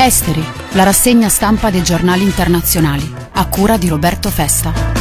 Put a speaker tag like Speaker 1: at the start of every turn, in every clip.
Speaker 1: Esteri, la rassegna stampa dei giornali internazionali, a cura di Roberto Festa.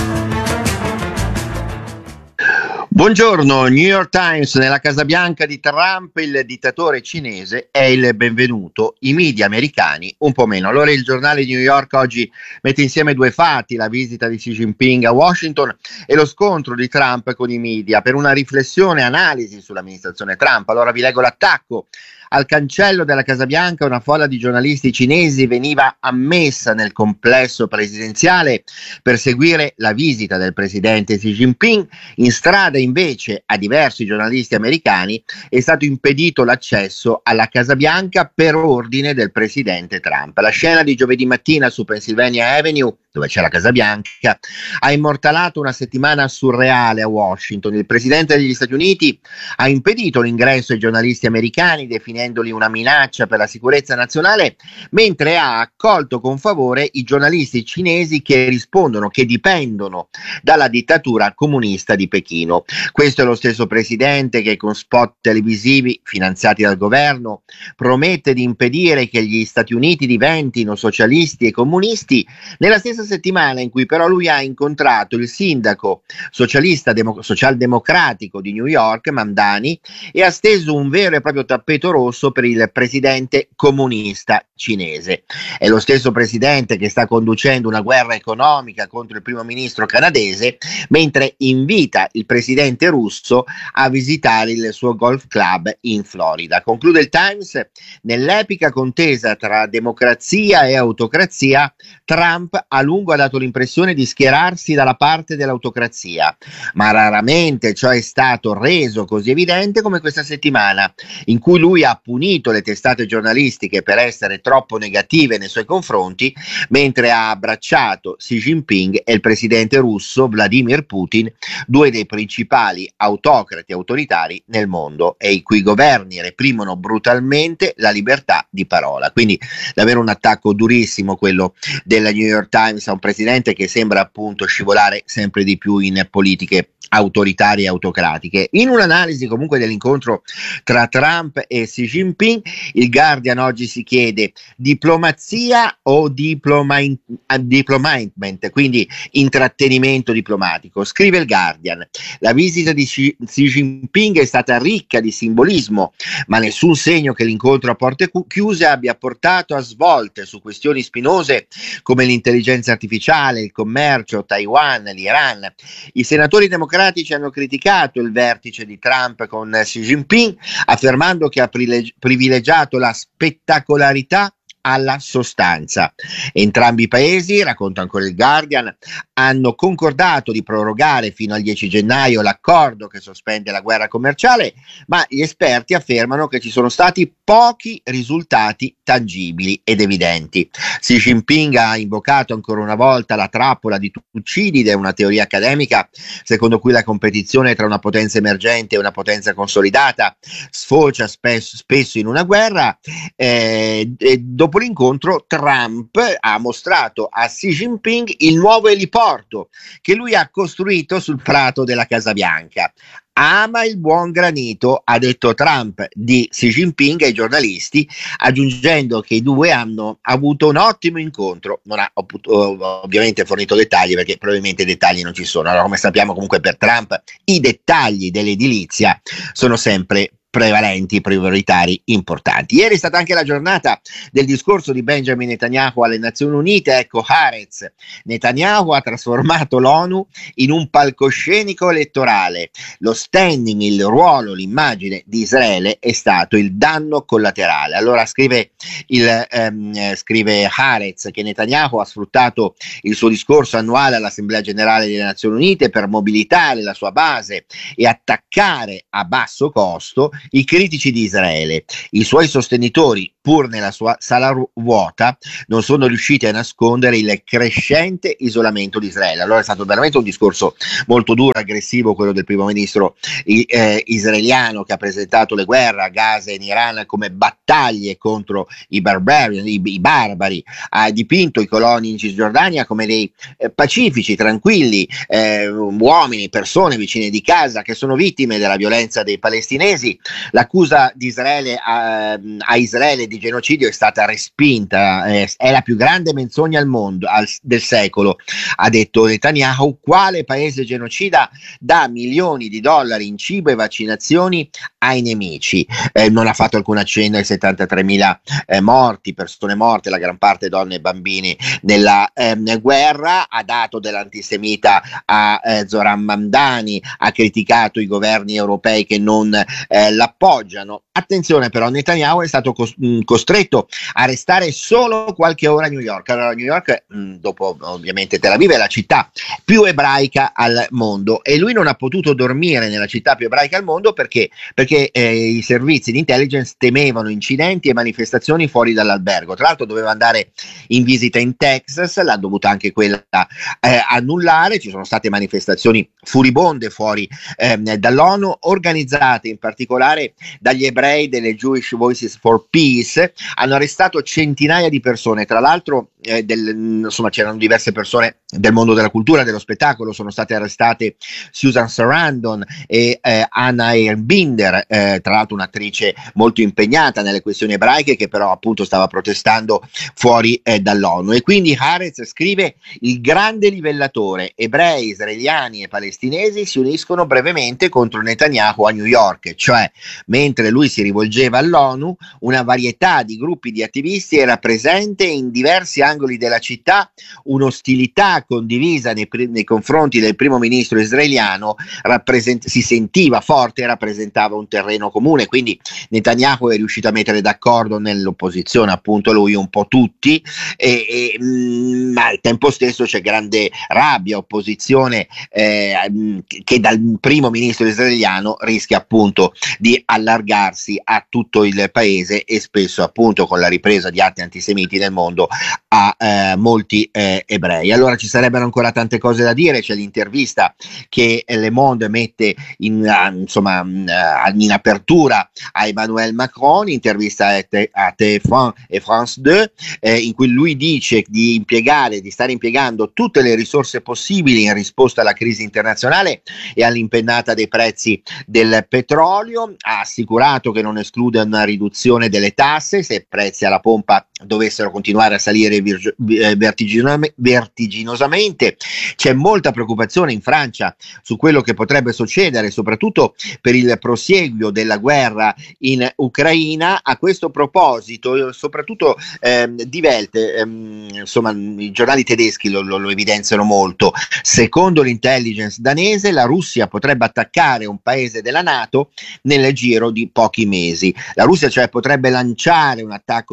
Speaker 2: Buongiorno, New York Times. Nella Casa Bianca di Trump il dittatore cinese è il benvenuto, i media americani un po' meno. Allora il giornale di New York oggi mette insieme due fatti, la visita di Xi Jinping a Washington e lo scontro di Trump con i media, per una riflessione e analisi sull'amministrazione Trump. Allora vi leggo l'attacco. Al cancello della Casa Bianca una folla di giornalisti cinesi veniva ammessa nel complesso presidenziale per seguire la visita del presidente Xi Jinping. In strada invece a diversi giornalisti americani è stato impedito l'accesso alla Casa Bianca per ordine del presidente Trump. La scena di giovedì mattina su Pennsylvania Avenue, dove c'è la Casa Bianca, ha immortalato una settimana surreale a Washington. Il presidente degli Stati Uniti ha impedito l'ingresso ai giornalisti americani, definendoli una minaccia per la sicurezza nazionale, mentre ha accolto con favore i giornalisti cinesi che rispondono che dipendono dalla dittatura comunista di Pechino. Questo è lo stesso presidente che con spot televisivi finanziati dal governo promette di impedire che gli Stati Uniti diventino socialisti e comunisti, nella stessa settimana in cui però lui ha incontrato il sindaco socialdemocratico di New York, Mamdani, e ha steso un vero e proprio tappeto rosso per il presidente comunista cinese. È lo stesso presidente che sta conducendo una guerra economica contro il primo ministro canadese, mentre invita il presidente russo a visitare il suo golf club in Florida. Conclude il Times: nell'epica contesa tra democrazia e autocrazia, Trump a lungo ha dato l'impressione di schierarsi dalla parte dell'autocrazia, ma raramente ciò è stato reso così evidente come questa settimana, in cui lui ha punito le testate giornalistiche per essere troppo negative nei suoi confronti, mentre ha abbracciato Xi Jinping e il presidente russo Vladimir Putin, due dei principali autocrati autoritari nel mondo e i cui governi reprimono brutalmente la libertà di parola. Quindi davvero un attacco durissimo quello della New York Times a un presidente che sembra appunto scivolare sempre di più in politiche autoritarie e autocratiche. In un'analisi comunque dell'incontro tra Trump e Xi Jinping, il Guardian oggi si chiede: diplomazia o diplomatement, quindi intrattenimento diplomatico? Scrive il Guardian: la visita di Xi Jinping è stata ricca di simbolismo, ma nessun segno che l'incontro a porte chiuse abbia portato a svolte su questioni spinose come l'intelligenza artificiale, il commercio, Taiwan, l'Iran. I senatori democratici hanno criticato il vertice di Trump con Xi Jinping, affermando che ha privilegiato la spettacolarità alla sostanza. Entrambi i paesi, racconta ancora il Guardian, hanno concordato di prorogare fino al 10 gennaio l'accordo che sospende la guerra commerciale, ma gli esperti affermano che ci sono stati pochi risultati tangibili ed evidenti. Xi Jinping ha invocato ancora una volta la trappola di Tucidide, una teoria accademica secondo cui la competizione tra una potenza emergente e una potenza consolidata sfocia spesso in una guerra. Dopo l'incontro, Trump ha mostrato a Xi Jinping il nuovo eliporto che lui ha costruito sul prato della Casa Bianca. Ama il buon granito, ha detto Trump di Xi Jinping ai giornalisti, aggiungendo che i due hanno avuto un ottimo incontro. Non ha ovviamente fornito dettagli, perché probabilmente dettagli non ci sono. Allora, come sappiamo, comunque per Trump i dettagli dell'edilizia sono sempre prevalenti, prioritari, importanti. Ieri è stata anche la giornata del discorso di Benjamin Netanyahu alle Nazioni Unite. Ecco Haaretz: Netanyahu ha trasformato l'ONU in un palcoscenico elettorale. Lo standing, il ruolo, l'immagine di Israele è stato il danno collaterale. Allora scrive Haaretz che Netanyahu ha sfruttato il suo discorso annuale all'Assemblea Generale delle Nazioni Unite per mobilitare la sua base e attaccare a basso costo i critici di Israele. I suoi sostenitori, pur nella sua sala vuota, non sono riusciti a nascondere il crescente isolamento di Israele. Allora è stato veramente un discorso molto duro, aggressivo, quello del primo ministro israeliano, che ha presentato le guerre a Gaza e in Iran come battaglie contro i barbari, ha dipinto i coloni in Cisgiordania come dei pacifici, tranquilli, uomini, persone vicine di casa che sono vittime della violenza dei palestinesi. L'accusa di Israele a Israele di genocidio è stata respinta, è la più grande menzogna al mondo del secolo, ha detto Netanyahu. Quale paese genocida dà milioni di dollari in cibo e vaccinazioni ai nemici? Non ha fatto alcun accenno ai 73.000 morti, persone morte, la gran parte donne e bambini nella guerra, ha dato dell'antisemita a Zoran Mamdani, ha criticato i governi europei che non l'appoggiano. Attenzione però, Netanyahu è stato costretto a restare solo qualche ora a New York. Allora, New York, dopo ovviamente Tel Aviv, è la città più ebraica al mondo e lui non ha potuto dormire nella città più ebraica al mondo perché i servizi di intelligence temevano incidenti e manifestazioni fuori dall'albergo. Tra l'altro doveva andare in visita in Texas, l'ha dovuta anche quella annullare. Ci sono state manifestazioni furibonde fuori dall'ONU, organizzate in particolare dagli ebrei delle Jewish Voices for Peace. Hanno arrestato centinaia di persone, tra l'altro insomma c'erano diverse persone del mondo della cultura, dello spettacolo. Sono state arrestate Susan Sarandon e Anna Ehrbinder, tra l'altro un'attrice molto impegnata nelle questioni ebraiche, che però appunto stava protestando fuori dall'ONU. E quindi Haaretz scrive: il grande livellatore, ebrei, israeliani e palestinesi si uniscono brevemente contro Netanyahu a New York. Cioè, mentre lui si rivolgeva all'ONU, una varietà di gruppi di attivisti era presente in diversi angoli della città. Un'ostilità condivisa nei confronti del primo ministro israeliano si sentiva forte e rappresentava un terreno comune. Quindi Netanyahu è riuscito a mettere d'accordo nell'opposizione appunto lui un po' tutti, ma al tempo stesso c'è grande rabbia, opposizione che dal primo ministro israeliano rischia appunto di allargarsi a tutto il paese e spesso appunto con la ripresa di atti antisemiti nel mondo a molti ebrei. Allora ci sarebbero ancora tante cose da dire. C'è l'intervista che Le Monde mette in apertura a Emmanuel Macron, intervista a TF1 e France 2, in cui lui dice di stare impiegando tutte le risorse possibili in risposta alla crisi internazionale e all'impennata dei prezzi del petrolio. Ha assicurato che non esclude una riduzione delle tasse se i prezzi alla pompa dovessero continuare a salire vertiginosamente. C'è molta preoccupazione in Francia su quello che potrebbe succedere, soprattutto per il prosieguo della guerra in Ucraina. A questo proposito, soprattutto Die Welt, insomma i giornali tedeschi lo evidenziano molto. Secondo l'intelligence danese, la Russia potrebbe attaccare un paese della NATO nel giro di pochi mesi. La Russia cioè potrebbe lanciare un attacco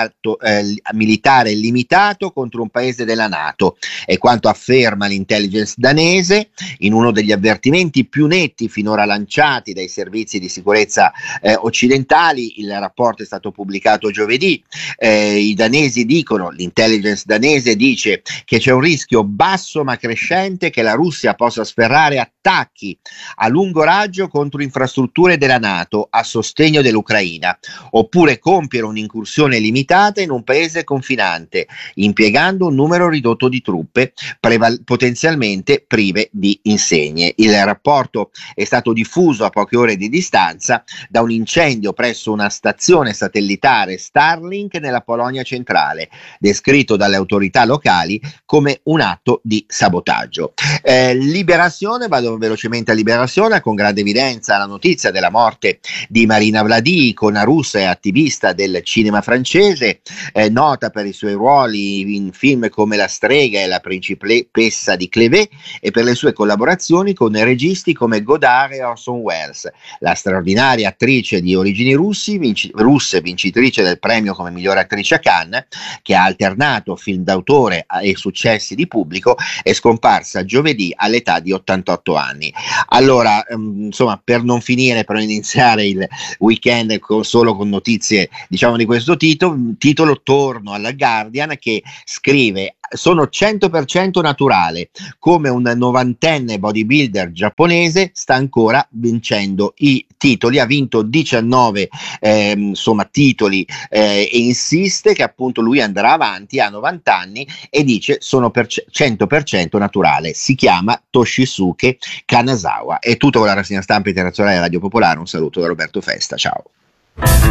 Speaker 2: militare limitato contro un paese della NATO, è quanto afferma l'intelligence danese in uno degli avvertimenti più netti finora lanciati dai servizi di sicurezza occidentali. Il rapporto è stato pubblicato giovedì. I danesi dicono, l'intelligence danese dice che c'è un rischio basso ma crescente che la Russia possa sferrare attacchi a lungo raggio contro infrastrutture della NATO a sostegno dell'Ucraina, oppure compiere un'incursione limitata in un paese confinante, impiegando un numero ridotto di truppe potenzialmente prive di insegne. Il rapporto è stato diffuso a poche ore di distanza da un incendio presso una stazione satellitare Starlink nella Polonia centrale, descritto dalle autorità locali come un atto di sabotaggio. Liberazione, vado velocemente a Liberazione, con grande evidenza la notizia della morte di Marina Vladi, icona russa e attivista del cinema francese, nota per i suoi ruoli in film come La strega e La principessa di Clevet e per le sue collaborazioni con registi come Godard e Orson Welles. La straordinaria attrice di origini russe, vincitrice del premio come migliore attrice a Cannes, che ha alternato film d'autore e successi di pubblico, è scomparsa giovedì all'età di 88 anni. Allora, insomma, per non finire, per iniziare il weekend solo con notizie, diciamo, di questo titolo, titolo, torno al Guardian che scrive: sono 100% naturale, come un 90enne bodybuilder giapponese, sta ancora vincendo i titoli, ha vinto 19 titoli e insiste che appunto lui andrà avanti, ha 90 anni e dice sono 100% naturale. Si chiama Toshisuke Kanazawa. È tutto con la rassegna stampa internazionale Radio Popolare, un saluto da Roberto Festa, ciao.